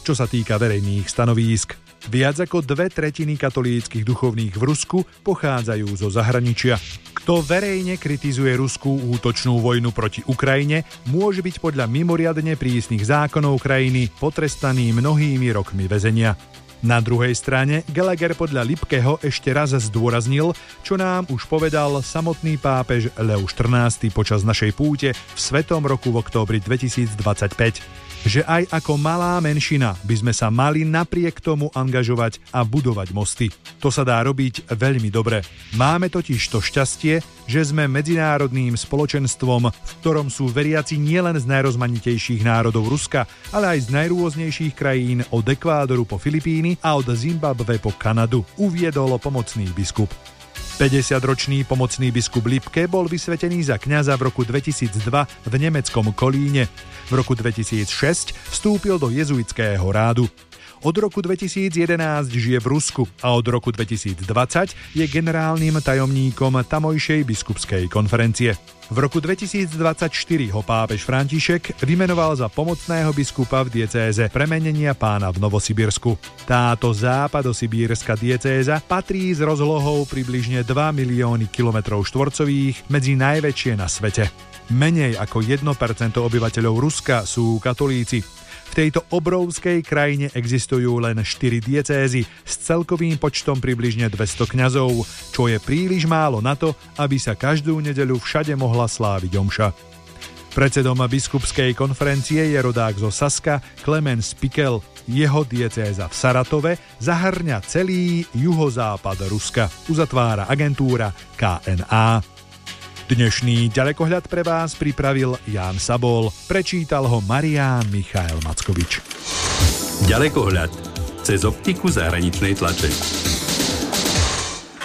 čo sa týka verejných stanovísk. Viac ako 2/3 katolíckych duchovných v Rusku pochádzajú zo zahraničia. Kto verejne kritizuje ruskú útočnú vojnu proti Ukrajine, môže byť podľa mimoriadne prísnych zákonov krajiny potrestaný mnohými rokmi väzenia. Na druhej strane Gallagher podľa Lipkeho ešte raz zdôraznil, čo nám už povedal samotný pápež Leo XIV počas našej púte v Svetom roku v októbri 2025. Že aj ako malá menšina by sme sa mali napriek tomu angažovať a budovať mosty. To sa dá robiť veľmi dobre. Máme totiž to šťastie, že sme medzinárodným spoločenstvom, v ktorom sú veriaci nielen z najrozmanitejších národov Ruska, ale aj z najrôznejších krajín od Ekvádoru po Filipíny a od Zimbabwe po Kanadu, uviedol pomocný biskup. 50-ročný pomocný biskup Lipke bol vysvetený za kňaza v roku 2002 v nemeckom Kolíne. V roku 2006 vstúpil do jezuitského rádu. Od roku 2011 žije v Rusku a od roku 2020 je generálnym tajomníkom tamojšej biskupskej konferencie. V roku 2024 ho pápež František vymenoval za pomocného biskupa v diecéze Premenenia Pána v Novosibirsku. Táto západosibírska diecéza patrí s rozlohou približne 2 milióny kilometrov štvorcových medzi najväčšie na svete. Menej ako 1% obyvateľov Ruska sú katolíci. V tejto obrovskej krajine existujú len 4 diecézy s celkovým počtom približne 200 kňazov, čo je príliš málo na to, aby sa každú nedeľu všade mohla sláviť omša. Predsedom biskupskej konferencie je rodák zo Saska Klemens Pikel. Jeho diecéza v Saratove zahrňa celý juhozápad Ruska, uzatvára agentúra KNA. Dnešný ďalekohľad pre vás pripravil Ján Sabol, prečítal ho Marián Michael Mackovič. Ďalekohľad cez optiku zahraničnej tlače.